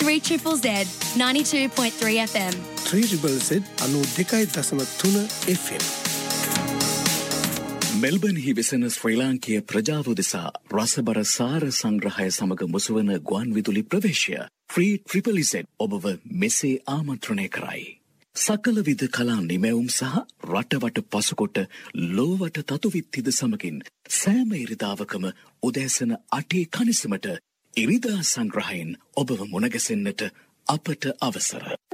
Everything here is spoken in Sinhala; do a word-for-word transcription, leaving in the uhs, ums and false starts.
three triple Z ninety-two point three F M. three triple Z anu දෙකයි දශම තුන F M. මෙල්බන් හි වෙසෙන ශ්‍රී ලාංකීය ප්‍රජාව උදෙසා රසබර සාර සංග්‍රහය සමග මුසුවන ගුවන් විදුලි ප්‍රවේශය ෆ්‍රී ට්‍රිපල් Z ඔබව මෙසේ ආමන්ත්‍රණය කරයි. සකල විද කලා නිමැවුම් සහ රටවට පසුකොට ලෝවට තතුවිත්තිද සමගින් සෑම ඉරිදාවකම උදෑසන අටේ කනිසමට ඉරිදා සංග්‍රහයෙන් ඔබව මුණගැසෙන්නට අපට අවසර.